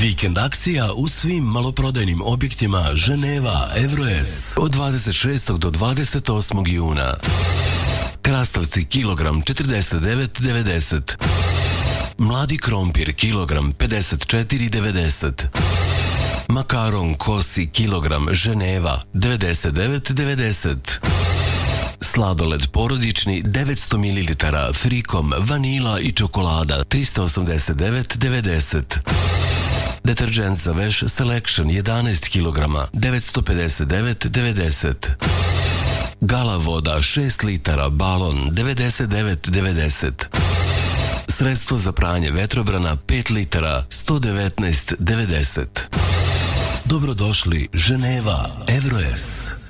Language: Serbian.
Vikend akcija u svim maloprodajnim objektima Ženeva Evroes od 26. do 28. juna. Krastavci kilogram 49,90. Mladi krompir kilogram 54,90. Makaron kosi kilogram Ženeva 99,90. Sladoled porodični 900 ml frikom, vanila i čokolada 389,90. Deterđent za veš Selection 11 kg 959,90. Gala voda 6 litara balon 99,90. Sredstvo za pranje vetrobrana 5 litara 119,90. Dobrodošli Ženeva Evroes.